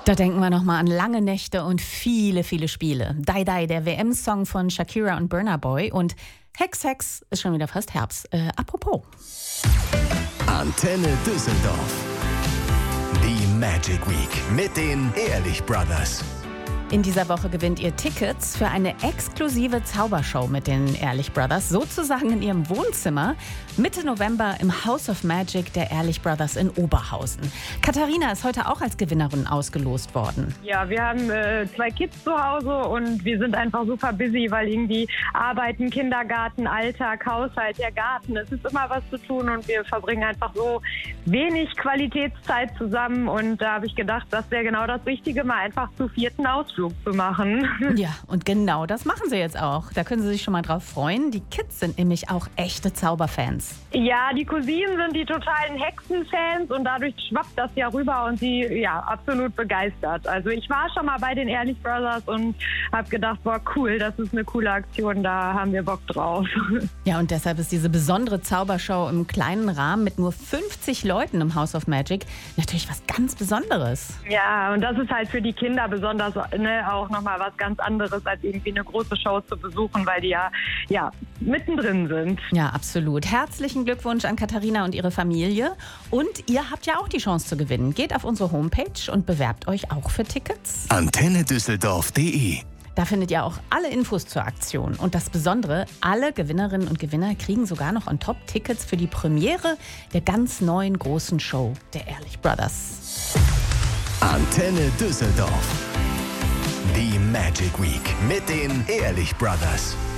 Da denken wir nochmal an lange Nächte und viele, viele Spiele. Die Die, der WM-Song von Shakira und Burna Boy. Und Hex Hex ist schon wieder fast Herbst. Apropos. Antenne Düsseldorf. Die Magic Week mit den Ehrlich Brothers. In dieser Woche gewinnt ihr Tickets für eine exklusive Zaubershow mit den Ehrlich Brothers, sozusagen in ihrem Wohnzimmer, Mitte November im House of Magic der Ehrlich Brothers in Oberhausen. Katharina ist heute auch als Gewinnerin ausgelost worden. Ja, wir haben 2 Kids zu Hause und wir sind einfach super busy, weil irgendwie Arbeiten, Kindergarten, Alltag, Haushalt, der Garten, es ist immer was zu tun und wir verbringen einfach so wenig Qualitätszeit zusammen und da habe ich gedacht, das wäre genau das Richtige, mal einfach zu 4. Ausflug zu machen. Ja, und genau das machen sie jetzt auch. Da können Sie sich schon mal drauf freuen. Die Kids sind nämlich auch echte Zauberfans. Ja, die Cousinen sind die totalen Hexenfans und dadurch schwappt das ja rüber und sie, ja, absolut begeistert. Also ich war schon mal bei den Ehrlich Brothers und habe gedacht, boah, cool, das ist eine coole Aktion, da haben wir Bock drauf. Ja, und deshalb ist diese besondere Zaubershow im kleinen Rahmen mit nur 50 Leuten im House of Magic natürlich was ganz Besonderes. Ja, und das ist halt für die Kinder besonders, auch nochmal was ganz anderes, als irgendwie eine große Show zu besuchen, weil die ja mittendrin sind. Ja, absolut. Herzlichen Glückwunsch an Katharina und ihre Familie. Und ihr habt ja auch die Chance zu gewinnen. Geht auf unsere Homepage und bewerbt euch auch für Tickets. AntenneDüsseldorf.de. Da findet ihr auch alle Infos zur Aktion. Und das Besondere, alle Gewinnerinnen und Gewinner kriegen sogar noch on top Tickets für die Premiere der ganz neuen großen Show der Ehrlich Brothers. Antenne Düsseldorf. Die Magic Week mit den Ehrlich Brothers.